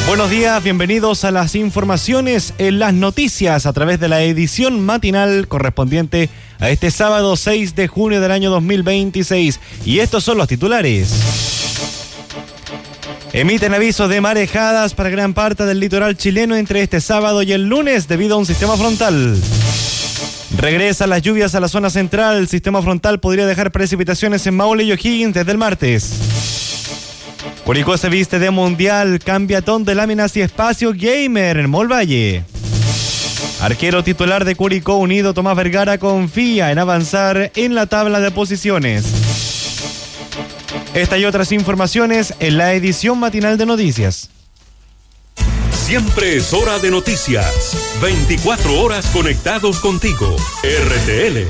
Buenos días, bienvenidos a las informaciones en las noticias a través de la edición matinal correspondiente a este sábado 6 de junio del año 2026. Y estos son los titulares. Emiten avisos de marejadas para gran parte del litoral chileno entre este sábado y el lunes debido a un sistema frontal. Regresan las lluvias a la zona central. El sistema frontal podría dejar precipitaciones en Maule y O'Higgins desde el martes. Curicó se viste de mundial, cambiatón de láminas y espacio gamer en Mall Valle. Arquero titular de Curicó Unido, Tomás Vergara, confía en avanzar en la tabla de posiciones. Esta y otras informaciones en la edición matinal de noticias. Siempre es hora de noticias. 24 horas conectados contigo. RTL.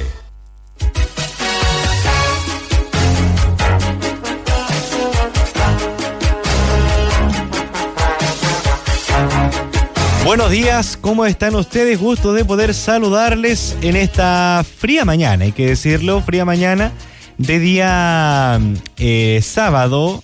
Buenos días, ¿cómo están ustedes? Gusto de poder saludarles en esta fría mañana, hay que decirlo, fría mañana de día sábado.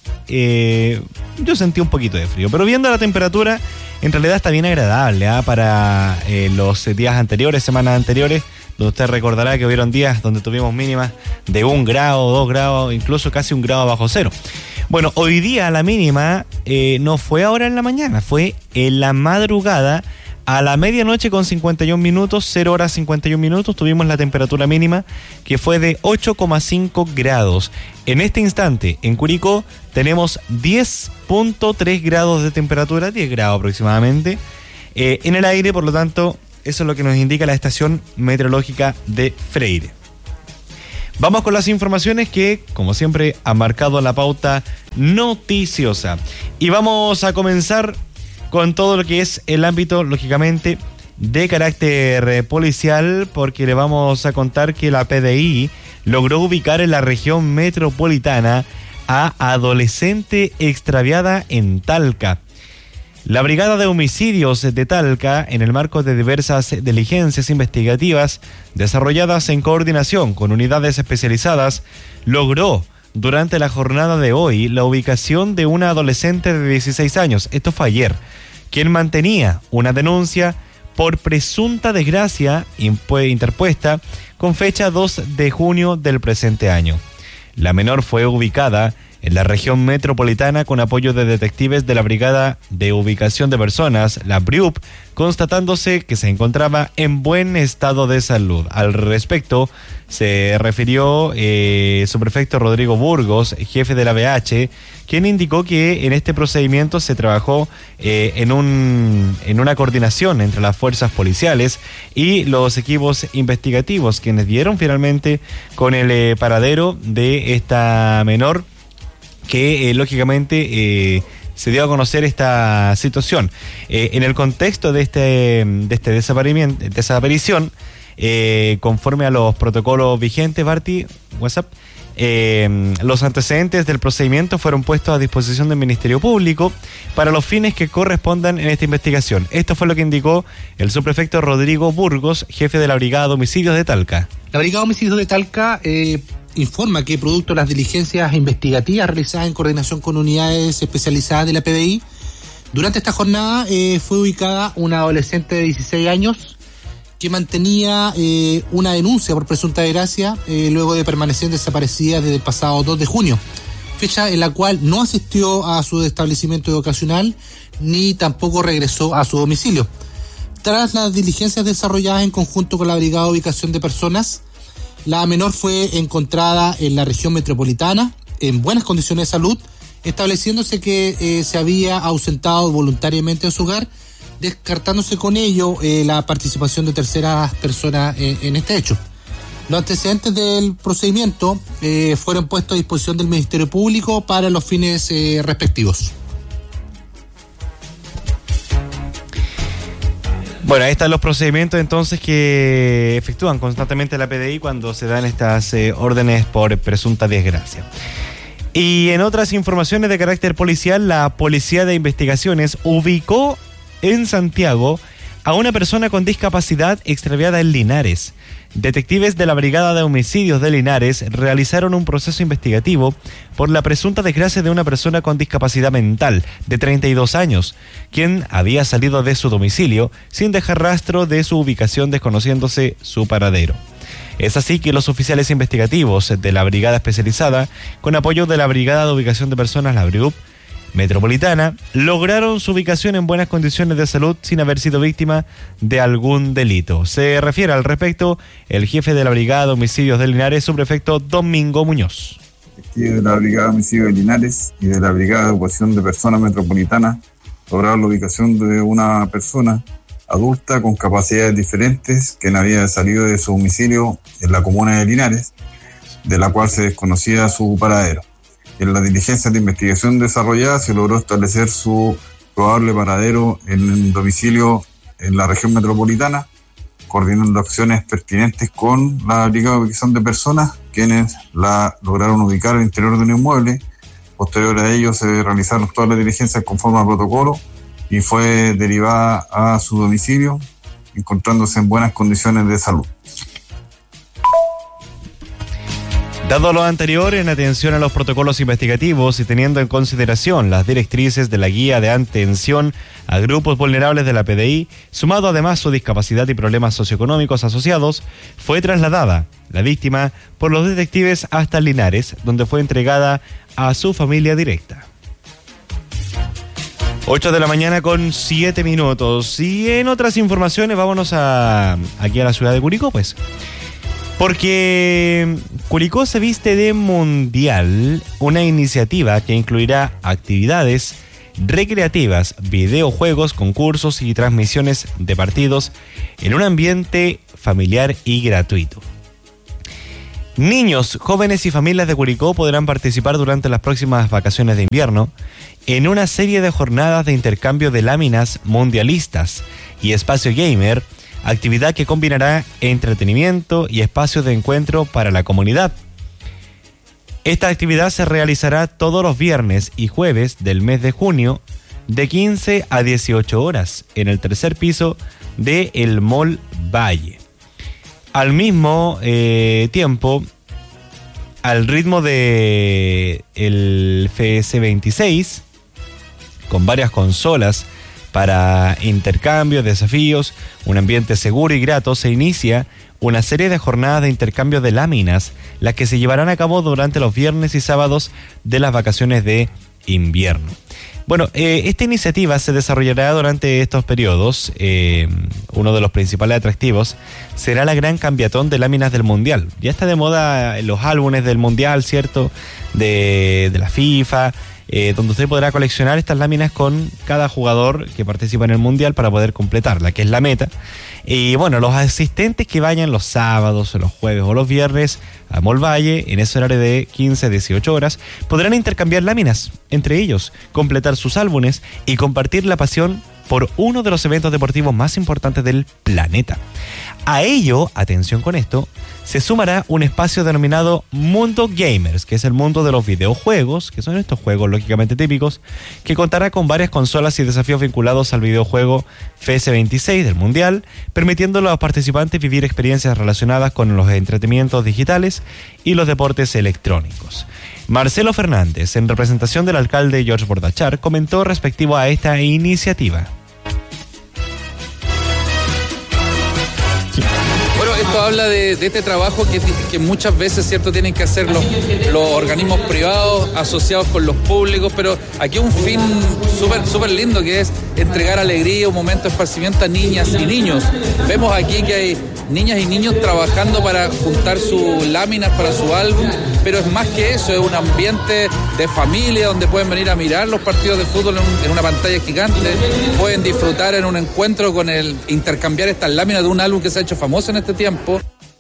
Yo sentí un poquito de frío, pero viendo la temperatura, en realidad está bien agradable para los días anteriores, semanas anteriores, donde usted recordará que hubieron días donde tuvimos mínimas de 1 grado, 2 grados, incluso casi 1 grado bajo cero. Bueno, hoy día la mínima no fue ahora en la mañana, fue en la madrugada a la medianoche con 51 minutos, 0 horas 51 minutos, tuvimos la temperatura mínima que fue de 8,5 grados. En este instante, en Curicó, tenemos 10.3 grados de temperatura, 10 grados aproximadamente, en el aire, por lo tanto, eso es lo que nos indica la estación meteorológica de Freire. Vamos con las informaciones que, como siempre, han marcado la pauta noticiosa. Y vamos a comenzar con todo lo que es el ámbito, lógicamente, de carácter policial, porque le vamos a contar que la PDI logró ubicar en la región metropolitana a adolescente extraviada en Talca. La Brigada de Homicidios de Talca, en el marco de diversas diligencias investigativas desarrolladas en coordinación con unidades especializadas, logró durante la jornada de hoy la ubicación de una adolescente de 16 años, esto fue ayer, quien mantenía una denuncia por presunta desgracia interpuesta con fecha 2 de junio del presente año. La menor fue ubicada en la región metropolitana con apoyo de detectives de la Brigada de Ubicación de Personas, la BRIUP, constatándose que se encontraba en buen estado de salud. Al respecto, se refirió subprefecto Rodrigo Burgos, jefe de la BH, quien indicó que en este procedimiento se trabajó en una coordinación entre las fuerzas policiales y los equipos investigativos, quienes dieron finalmente con el paradero de esta menor, que lógicamente se dio a conocer esta situación. En el contexto de este desaparición, conforme a los protocolos vigentes, Barty, WhatsApp, los antecedentes del procedimiento fueron puestos a disposición del Ministerio Público para los fines que correspondan en esta investigación. Esto fue lo que indicó el subprefecto Rodrigo Burgos, jefe de la Brigada de Homicidios de Talca. La Brigada de Homicidios de Talca informa que producto de las diligencias investigativas realizadas en coordinación con unidades especializadas de la PDI, durante esta jornada fue ubicada una adolescente de 16 años que mantenía una denuncia por presunta desgracia luego de permanecer desaparecida desde el pasado 2 de junio, fecha en la cual no asistió a su establecimiento educacional ni tampoco regresó a su domicilio. Tras las diligencias desarrolladas en conjunto con la Brigada de Ubicación de Personas, la menor fue encontrada en la región metropolitana en buenas condiciones de salud, estableciéndose que se había ausentado voluntariamente de su hogar, descartándose con ello la participación de terceras personas en este hecho. Los antecedentes del procedimiento fueron puestos a disposición del Ministerio Público para los fines respectivos. Bueno, ahí están los procedimientos entonces que efectúan constantemente la PDI cuando se dan estas órdenes por presunta desgracia. Y en otras informaciones de carácter policial, la Policía de Investigaciones ubicó en Santiago a una persona con discapacidad extraviada en Linares. Detectives de la Brigada de Homicidios de Linares realizaron un proceso investigativo por la presunta desgracia de una persona con discapacidad mental de 32 años, quien había salido de su domicilio sin dejar rastro de su ubicación, desconociéndose su paradero. Es así que los oficiales investigativos de la Brigada Especializada, con apoyo de la Brigada de Ubicación de Personas, la BRIUP, Metropolitana, lograron su ubicación en buenas condiciones de salud sin haber sido víctima de algún delito. Se refiere al respecto el jefe de la Brigada de Homicidios de Linares, subprefecto Domingo Muñoz. De la Brigada de Homicidios de Linares y de la Brigada de Ubicación de Personas Metropolitana lograron la ubicación de una persona adulta con capacidades diferentes que había salido de su domicilio en la comuna de Linares, de la cual se desconocía su paradero. En las diligencias de investigación desarrolladas se logró establecer su probable paradero en un domicilio en la región metropolitana, coordinando acciones pertinentes con la Brigada de Ubicación de Personas, quienes la lograron ubicar al interior de un inmueble. Posterior a ello se realizaron todas las diligencias conforme al protocolo y fue derivada a su domicilio, encontrándose en buenas condiciones de salud. Dado lo anterior, en atención a los protocolos investigativos y teniendo en consideración las directrices de la guía de atención a grupos vulnerables de la PDI, sumado además su discapacidad y problemas socioeconómicos asociados, fue trasladada la víctima por los detectives hasta Linares, donde fue entregada a su familia directa. 8 de la mañana con 7 minutos. Y en otras informaciones, vámonos aquí a la ciudad de Curicó, pues. Porque Curicó se viste de mundial, una iniciativa que incluirá actividades recreativas, videojuegos, concursos y transmisiones de partidos en un ambiente familiar y gratuito. Niños, jóvenes y familias de Curicó podrán participar durante las próximas vacaciones de invierno en una serie de jornadas de intercambio de láminas mundialistas y espacio gamer, actividad que combinará entretenimiento y espacios de encuentro para la comunidad. Esta actividad se realizará todos los viernes y jueves del mes de junio de 15 a 18 horas en el tercer piso de el Mall Valle. Al mismo tiempo, al ritmo de el FS26, con varias consolas para intercambios, desafíos, un ambiente seguro y grato, se inicia una serie de jornadas de intercambio de láminas, las que se llevarán a cabo durante los viernes y sábados de las vacaciones de invierno. Bueno, esta iniciativa se desarrollará durante estos periodos. Uno de los principales atractivos será la gran cambiatón de láminas del Mundial. Ya está de moda los álbumes del Mundial, ¿cierto? De la FIFA, donde usted podrá coleccionar estas láminas con cada jugador que participa en el Mundial para poder completarla, que es la meta. Y bueno, los asistentes que vayan los sábados, los jueves o los viernes a Mall Valle, en ese horario de 15 a 18 horas, podrán intercambiar láminas entre ellos, completar sus álbumes y compartir la pasión por uno de los eventos deportivos más importantes del planeta. A ello, atención con esto, se sumará un espacio denominado Mundo Gamers, que es el mundo de los videojuegos, que son estos juegos lógicamente típicos, que contará con varias consolas y desafíos vinculados al videojuego FS26 del Mundial, permitiendo a los participantes vivir experiencias relacionadas con los entretenimientos digitales y los deportes electrónicos. Marcelo Fernández, en representación del alcalde George Bordachar, comentó respectivo a esta iniciativa. Bueno, esto habla de este trabajo que muchas veces, ¿cierto?, tienen que hacer los organismos privados asociados con los públicos, pero aquí un fin súper lindo, que es entregar alegría, un momento de esparcimiento a niñas y niños. Vemos aquí que hay niñas y niños trabajando para juntar sus láminas para su álbum, pero es más que eso, es un ambiente de familia donde pueden venir a mirar los partidos de fútbol en una pantalla gigante, pueden disfrutar en un encuentro con intercambiar estas láminas de un álbum que se ha hecho famoso en este tiempo.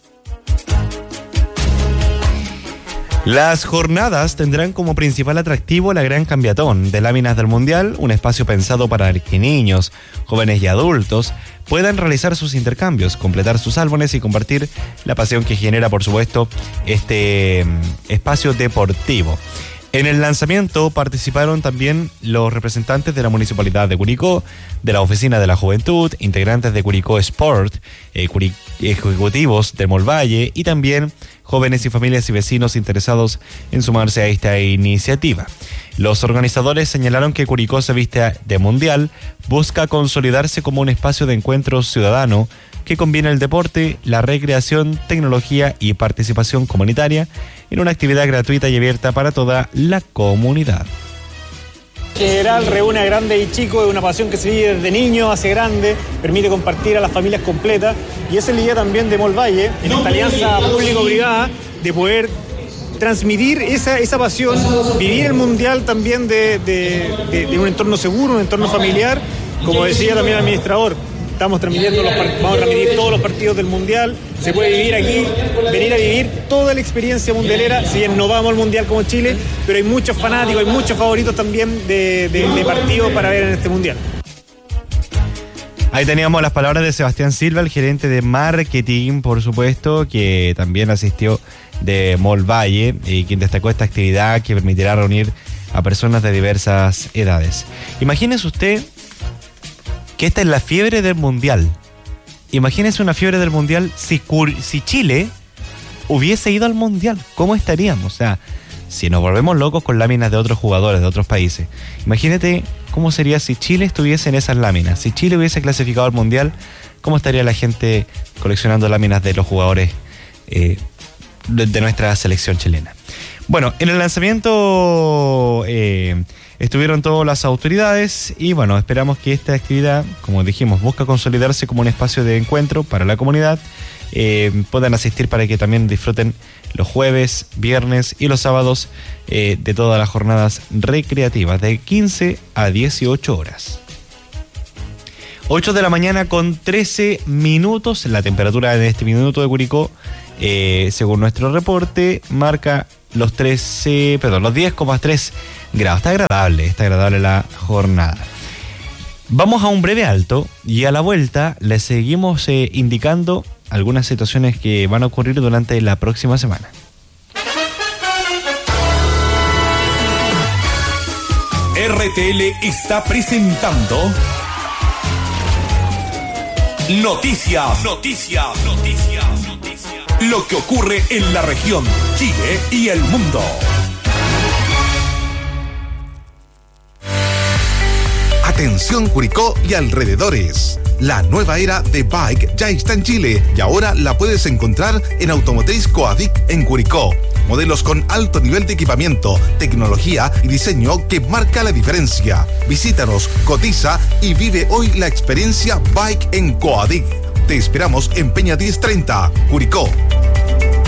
Las jornadas tendrán como principal atractivo la gran cambiatón de láminas del Mundial, un espacio pensado para que niños, jóvenes y adultos puedan realizar sus intercambios, completar sus álbumes y compartir la pasión que genera, por supuesto, este espacio deportivo. En el lanzamiento participaron también los representantes de la Municipalidad de Curicó, de la Oficina de la Juventud, integrantes de Curicó Sport, ejecutivos de Molvalle y también jóvenes y familias y vecinos interesados en sumarse a esta iniciativa. Los organizadores señalaron que Curicó se viste de mundial, busca consolidarse como un espacio de encuentro ciudadano que combina el deporte, la recreación, tecnología y participación comunitaria en una actividad gratuita y abierta para toda la comunidad. En general reúne a grandes y chicos, es una pasión que se vive desde niño hacia grande, permite compartir a las familias completas y esa es la idea también de Molvalle, en esta alianza público-privada, de poder transmitir esa pasión, vivir el mundial también de un entorno seguro, un entorno familiar, como decía también el administrador. Estamos transmitiendo vamos a transmitir todos los partidos del Mundial, se puede vivir aquí, venir a vivir toda la experiencia mundialera, si bien no vamos al Mundial como Chile, pero hay muchos fanáticos, hay muchos favoritos también de partidos para ver en este Mundial. Ahí teníamos las palabras de Sebastián Silva, el gerente de marketing, por supuesto, que también asistió de Molvalle y quien destacó esta actividad que permitirá reunir a personas de diversas edades. Imagínese usted que esta es la fiebre del Mundial. Imagínense una fiebre del Mundial si Chile hubiese ido al Mundial. ¿Cómo estaríamos? O sea, si nos volvemos locos con láminas de otros jugadores de otros países. Imagínate cómo sería si Chile estuviese en esas láminas. Si Chile hubiese clasificado al Mundial, ¿cómo estaría la gente coleccionando láminas de los jugadores de nuestra selección chilena? Bueno, en el lanzamiento estuvieron todas las autoridades y bueno, esperamos que esta actividad, como dijimos, busca consolidarse como un espacio de encuentro para la comunidad, puedan asistir para que también disfruten los jueves, viernes y los sábados de todas las jornadas recreativas de 15 a 18 horas. 8 de la mañana con 13 minutos, la temperatura en este minuto de Curicó, según nuestro reporte, marca los 10,3 grados. Está agradable la jornada. Vamos a un breve alto y a la vuelta les seguimos indicando algunas situaciones que van a ocurrir durante la próxima semana. RTL está presentando Noticias. Lo que ocurre en la región, Chile y el mundo. Atención Curicó y alrededores. La nueva era de Bike ya está en Chile y ahora la puedes encontrar en Automotriz Coadic en Curicó. Modelos con alto nivel de equipamiento, tecnología y diseño que marca la diferencia. Visítanos, cotiza y vive hoy la experiencia Bike en Coadic. Te esperamos en Peña 1030, Curicó.